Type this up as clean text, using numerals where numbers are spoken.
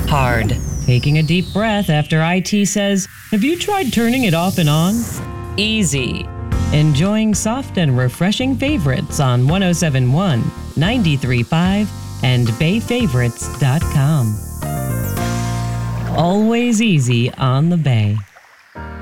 Hard. Taking a deep breath after IT says, "Have you tried turning it off and on?" Easy. Enjoying soft and refreshing favorites on 1071, 93.5, and BayFavorites.com. Always easy on the Bay.